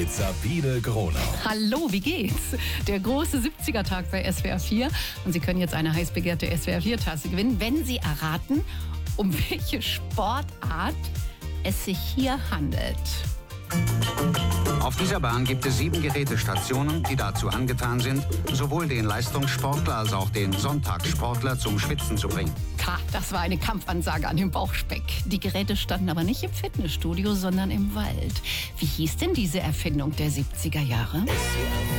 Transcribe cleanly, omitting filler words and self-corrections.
Sabine Gronau. Hallo, wie geht's? Der große 70er-Tag bei SWR 4. Und Sie können jetzt eine heiß begehrte SWR 4-Tasse gewinnen, wenn Sie erraten, um welche Sportart es sich hier handelt. Auf dieser Bahn gibt es 7 Gerätestationen, die dazu angetan sind, sowohl den Leistungssportler als auch den Sonntagssportler zum Schwitzen zu bringen. Das war eine Kampfansage an den Bauchspeck. Die Geräte standen aber nicht im Fitnessstudio, sondern im Wald. Wie hieß denn diese Erfindung der 70er Jahre?